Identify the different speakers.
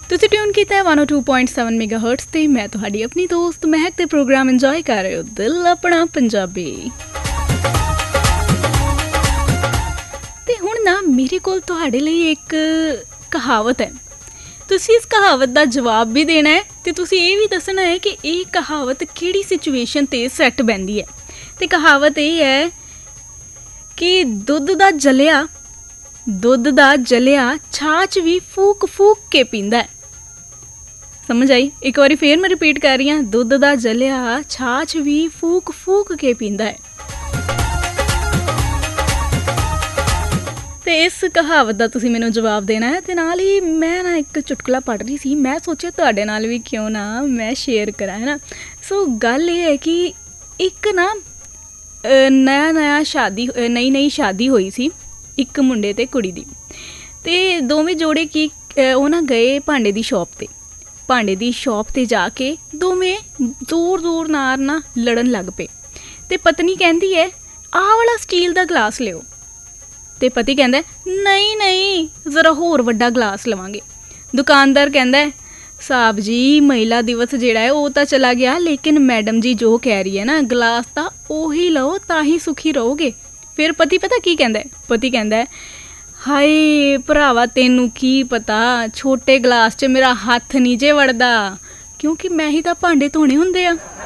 Speaker 1: ਤੁਸੀਂ ਟਿਊਨ ਕੀਤਾ ਹੈ 102.7 ਮੈਗਾਹਰਟਜ਼ ਤੇ ਮੈਂ ਤੁਹਾਡੀ ਆਪਣੀ ਦੋਸਤ ਮਹਿਕ ਤੇ ਪ੍ਰੋਗਰਾਮ ਇੰਜੋਏ ਕਰ ਰਹੇ ਹੋ ਦਿਲ ਆਪਣਾ ਪੰਜਾਬੀ। ਤੇ ਹੁਣ ਨਾ ਮੇਰੇ ਕੋਲ ਤੁਹਾਡੇ ਲਈ ਇੱਕ ਕਹਾਵਤ ਹੈ। ਤੁਸੀਂ ਇਸ ਕਹਾਵਤ ਦਾ ਜਵਾਬ ਵੀ ਦੇਣਾ ਹੈ ਤੇ ਤੁਸੀਂ ਇਹ ਵੀ ਦੱਸਣਾ ਹੈ ਕਿ ਇਹ ਕਹਾਵਤ ਕਿਹੜੀ ਸਿਚੁਏਸ਼ਨ ਤੇ ਸੈੱਟ ਬਹਿੰਦੀ ਹੈ। ਤੇ ਕਹਾਵਤ ਇਹ ਹੈ ਕਿ ਦੁੱਧ ਦਾ ਜਲਿਆ ਛਾਛ ਵੀ ਫੂਕ ਫੂਕ ਕੇ ਪੀਂਦਾ ਹੈ। ਸਮਝ ਆਈ? ਇੱਕ ਵਾਰੀ ਫੇਰ ਮੈਂ ਰਿਪੀਟ ਕਰ ਰਹੀ ਹਾਂ, ਦੁੱਧ ਦਾ ਜਲਿਆ ਛਾਛ ਵੀ ਫੂਕ ਫੂਕ ਕੇ ਪੀਂਦਾ ਹੈ। ਤੇ ਇਸ ਕਹਾਵਤ ਦਾ ਤੁਸੀਂ ਮੈਨੂੰ ਜਵਾਬ ਦੇਣਾ ਹੈ। ਤੇ ਨਾਲ ਹੀ ਮੈਂ ਨਾ ਇੱਕ ਚੁਟਕਲਾ ਪੜ੍ਹ ਰਹੀ ਸੀ, ਮੈਂ ਸੋਚਿਆ ਤੁਹਾਡੇ ਨਾਲ ਵੀ ਕਿਉਂ ਨਾ ਮੈਂ ਸ਼ੇਅਰ ਕਰਾਂ, ਹੈ ਨਾ। ਸੋ ਗੱਲ ਇਹ ਹੈ ਕਿ ਇੱਕ ਨਾ ਨਈ ਸ਼ਾਦੀ ਹੋਈ ਸੀ ਇੱਕ ਮੁੰਡੇ ਤੇ ਕੁੜੀ ਦੀ। ਤੇ ਦੋਵੇਂ ਜੋੜੇ ਕੀ ਉਹ ਨਾ ਗਏ ਭਾਂਡੇ ਦੀ ਸ਼ੌਪ 'ਤੇ ਜਾ ਕੇ ਦੋਵੇਂ ਜ਼ੋਰ ਨਾਲ ਨਾ ਲੜਨ ਲੱਗ ਪਏ। ਤੇ ਪਤਨੀ ਕਹਿੰਦੀ ਹੈ ਆਹ ਵਾਲਾ ਸਟੀਲ ਦਾ ਗਲਾਸ ਲਿਓ। ਤੇ ਪਤੀ ਕਹਿੰਦਾ ਨਹੀਂ ਜ਼ਰਾ ਹੋਰ ਵੱਡਾ ਗਲਾਸ ਲਵਾਂਗੇ। ਦੁਕਾਨਦਾਰ ਕਹਿੰਦਾ ਸਾਹਿਬ ਜੀ ਮਹਿਲਾ ਦਿਵਸ ਜਿਹੜਾ ਹੈ ਉਹ ਤਾਂ ਚਲਾ ਗਿਆ, ਲੇਕਿਨ ਮੈਡਮ ਜੀ ਜੋ ਕਹਿ ਰਹੀ ਹੈ ਨਾ ਗਲਾਸ ਤਾਂ ਉਹੀ ਲਓ ਤਾਂ ਹੀ ਸੁਖੀ ਰਹੋਗੇ। ਫਿਰ ਪਤੀ ਪਤਾ ਕੀ ਕਹਿੰਦਾ? ਪਤੀ ਕਹਿੰਦਾ ਹਾਏ ਭਰਾਵਾ ਤੈਨੂੰ ਕੀ ਪਤਾ, ਛੋਟੇ ਗਲਾਸ 'ਚ ਮੇਰਾ ਹੱਥ ਨਹੀਂ ਜੇ ਵੜਦਾ, ਕਿਉਂਕਿ ਮੈਂ ਹੀ ਤਾਂ ਭਾਂਡੇ ਧੋਣੇ ਹੁੰਦੇ ਆ।